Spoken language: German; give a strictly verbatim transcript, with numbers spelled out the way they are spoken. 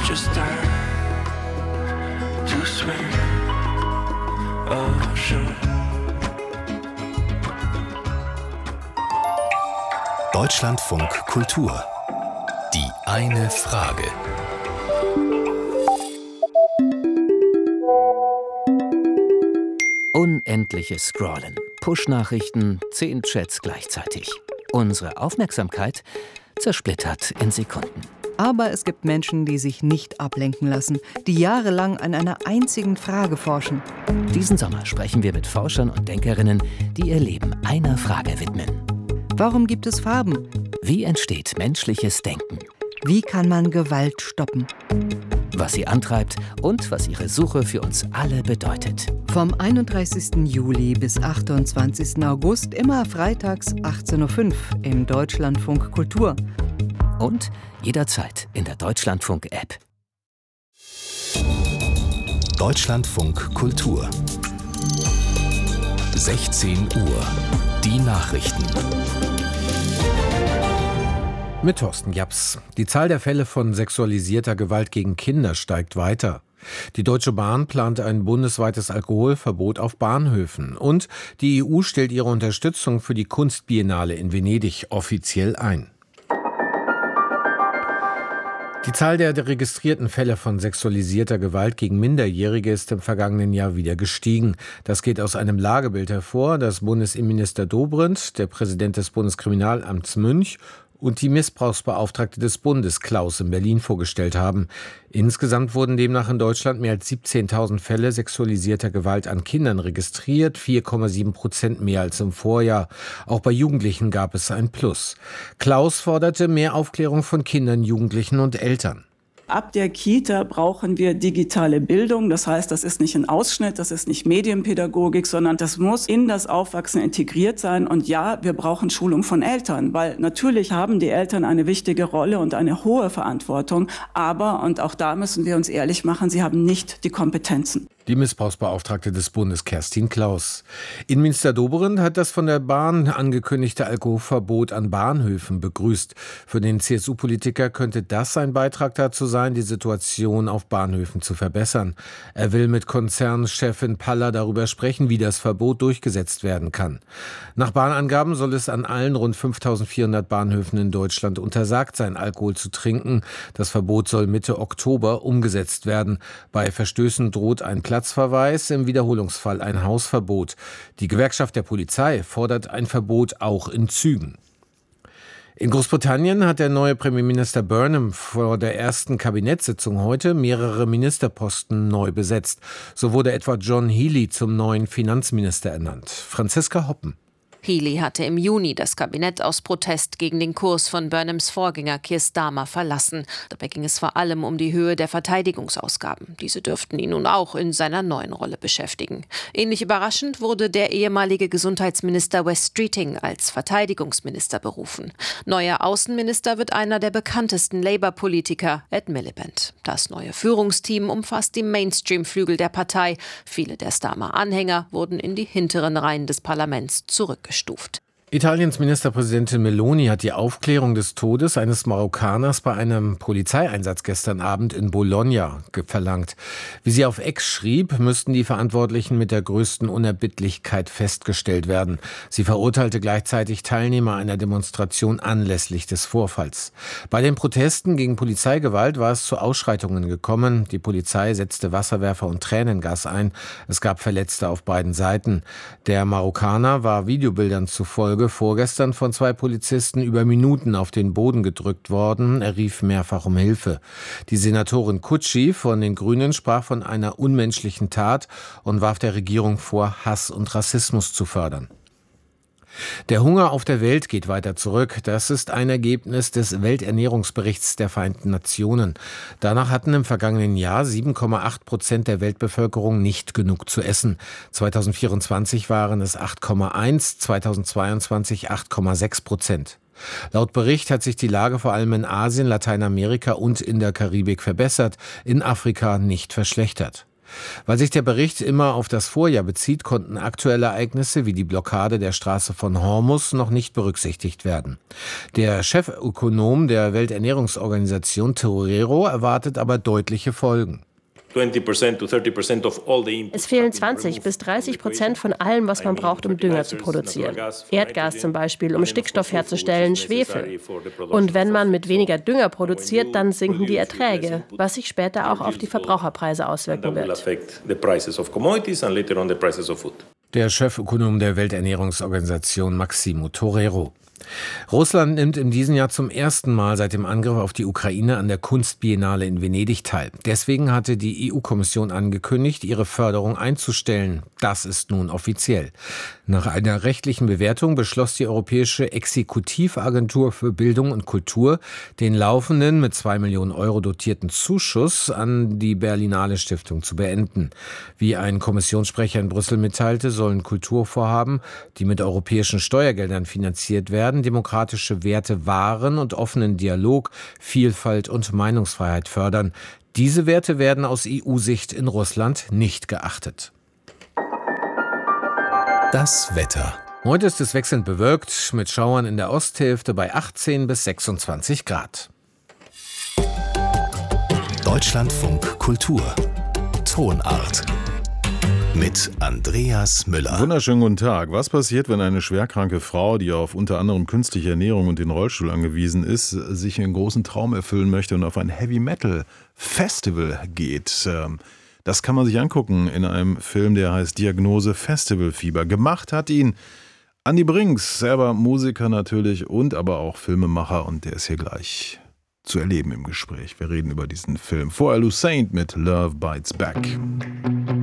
just time to swim ashore. Deutschlandfunk Kultur. Die eine Frage. Unendliches Scrollen, Push-Nachrichten, zehn Chats gleichzeitig. Unsere Aufmerksamkeit zersplittert in Sekunden. Aber es gibt Menschen, die sich nicht ablenken lassen, die jahrelang an einer einzigen Frage forschen. Diesen Sommer sprechen wir mit Forschern und Denkerinnen, die ihr Leben einer Frage widmen. Warum gibt es Farben? Wie entsteht menschliches Denken? Wie kann man Gewalt stoppen? Was sie antreibt und was ihre Suche für uns alle bedeutet. Vom einunddreißigsten Juli bis achtundzwanzigsten August, immer freitags achtzehn Uhr fünf im Deutschlandfunk Kultur. Und jederzeit in der Deutschlandfunk-App. Deutschlandfunk Kultur. sechzehn Uhr. Die Nachrichten. Mit Thorsten Japs. Die Zahl der Fälle von sexualisierter Gewalt gegen Kinder steigt weiter. Die Deutsche Bahn plant ein bundesweites Alkoholverbot auf Bahnhöfen. Und die E U stellt ihre Unterstützung für die Kunstbiennale in Venedig offiziell ein. Die Zahl der registrierten Fälle von sexualisierter Gewalt gegen Minderjährige ist im vergangenen Jahr wieder gestiegen. Das geht aus einem Lagebild hervor, das Bundesinnenminister Dobrindt, der Präsident des Bundeskriminalamts Münch und die Missbrauchsbeauftragte des Bundes Klaus in Berlin vorgestellt haben. Insgesamt wurden demnach in Deutschland mehr als siebzehntausend Fälle sexualisierter Gewalt an Kindern registriert, vier Komma sieben Prozent mehr als im Vorjahr. Auch bei Jugendlichen gab es ein Plus. Klaus forderte mehr Aufklärung von Kindern, Jugendlichen und Eltern. Ab der Kita brauchen wir digitale Bildung. Das heißt, das ist nicht ein Ausschnitt, das ist nicht Medienpädagogik, sondern das muss in das Aufwachsen integriert sein. Und ja, wir brauchen Schulung von Eltern, weil natürlich haben die Eltern eine wichtige Rolle und eine hohe Verantwortung. Aber, und auch da müssen wir uns ehrlich machen, sie haben nicht die Kompetenzen. Die Missbrauchsbeauftragte des Bundes Kerstin Klaus. Innenminister Dobrindt hat das von der Bahn angekündigte Alkoholverbot an Bahnhöfen begrüßt. Für den C S U-Politiker könnte das ein Beitrag dazu sein, die Situation auf Bahnhöfen zu verbessern. Er will mit Konzernchefin Paller darüber sprechen, wie das Verbot durchgesetzt werden kann. Nach Bahnangaben soll es an allen rund fünftausendvierhundert Bahnhöfen in Deutschland untersagt sein, Alkohol zu trinken. Das Verbot soll Mitte Oktober umgesetzt werden. Bei Verstößen droht ein Platzverweis, im Wiederholungsfall ein Hausverbot. Die Gewerkschaft der Polizei fordert ein Verbot auch in Zügen. In Großbritannien hat der neue Premierminister Burnham vor der ersten Kabinettssitzung heute mehrere Ministerposten neu besetzt. So wurde etwa John Healey zum neuen Finanzminister ernannt. Franziska Hoppen. Healey hatte im Juni das Kabinett aus Protest gegen den Kurs von Burnhams Vorgänger Keir Starmer verlassen. Dabei ging es vor allem um die Höhe der Verteidigungsausgaben. Diese dürften ihn nun auch in seiner neuen Rolle beschäftigen. Ähnlich überraschend wurde der ehemalige Gesundheitsminister Wes Streeting als Verteidigungsminister berufen. Neuer Außenminister wird einer der bekanntesten Labour-Politiker, Ed Miliband. Das neue Führungsteam umfasst die Mainstream-Flügel der Partei. Viele der Starmer-Anhänger wurden in die hinteren Reihen des Parlaments zurückgestuft. Italiens Ministerpräsidentin Meloni hat die Aufklärung des Todes eines Marokkaners bei einem Polizeieinsatz gestern Abend in Bologna verlangt. Wie sie auf X schrieb, müssten die Verantwortlichen mit der größten Unerbittlichkeit festgestellt werden. Sie verurteilte gleichzeitig Teilnehmer einer Demonstration anlässlich des Vorfalls. Bei den Protesten gegen Polizeigewalt war es zu Ausschreitungen gekommen. Die Polizei setzte Wasserwerfer und Tränengas ein. Es gab Verletzte auf beiden Seiten. Der Marokkaner war Videobildern zufolge vorgestern von zwei Polizisten über Minuten auf den Boden gedrückt worden. Er rief mehrfach um Hilfe. Die Senatorin Kutschi von den Grünen sprach von einer unmenschlichen Tat und warf der Regierung vor, Hass und Rassismus zu fördern. Der Hunger auf der Welt geht weiter zurück. Das ist ein Ergebnis des Welternährungsberichts der Vereinten Nationen. Danach hatten im vergangenen Jahr sieben Komma acht Prozent der Weltbevölkerung nicht genug zu essen. zweitausendvierundzwanzig waren es acht Komma eins, zweitausendzweiundzwanzig acht Komma sechs Prozent. Laut Bericht hat sich die Lage vor allem in Asien, Lateinamerika und in der Karibik verbessert, in Afrika nicht verschlechtert. Weil sich der Bericht immer auf das Vorjahr bezieht, konnten aktuelle Ereignisse wie die Blockade der Straße von Hormuz noch nicht berücksichtigt werden. Der Chefökonom der Welternährungsorganisation Torero erwartet aber deutliche Folgen. Es fehlen zwanzig bis dreißig Prozent von allem, was man braucht, um Dünger zu produzieren. Erdgas zum Beispiel, um Stickstoff herzustellen, Schwefel. Und wenn man mit weniger Dünger produziert, dann sinken die Erträge, was sich später auch auf die Verbraucherpreise auswirken wird. Der Chefökonom der Welternährungsorganisation Maximo Torero. Russland nimmt in diesem Jahr zum ersten Mal seit dem Angriff auf die Ukraine an der Kunstbiennale in Venedig teil. Deswegen hatte die E U-Kommission angekündigt, ihre Förderung einzustellen. Das ist nun offiziell. Nach einer rechtlichen Bewertung beschloss die Europäische Exekutivagentur für Bildung und Kultur, den laufenden mit zwei Millionen Euro dotierten Zuschuss an die Berlinale Stiftung zu beenden. Wie ein Kommissionssprecher in Brüssel mitteilte, sollen Kulturvorhaben, die mit europäischen Steuergeldern finanziert werden, demokratische Werte wahren und offenen Dialog, Vielfalt und Meinungsfreiheit fördern. Diese Werte werden aus E U-Sicht in Russland nicht geachtet. Das Wetter. Heute ist es wechselnd bewölkt, mit Schauern in der Osthälfte bei achtzehn bis sechsundzwanzig Grad. Deutschlandfunk Kultur. Tonart. Mit Andreas Müller. Wunderschönen guten Tag. Was passiert, wenn eine schwerkranke Frau, die auf unter anderem künstliche Ernährung und den Rollstuhl angewiesen ist, sich einen großen Traum erfüllen möchte und auf ein Heavy-Metal-Festival geht? Das kann man sich angucken in einem Film, der heißt Diagnose Festivalfieber. Gemacht hat ihn Andi Brinks, selber Musiker natürlich und aber auch Filmemacher, und der ist hier gleich zu erleben im Gespräch. Wir reden über diesen Film. Vorher Lou Saint mit Love Bites Back.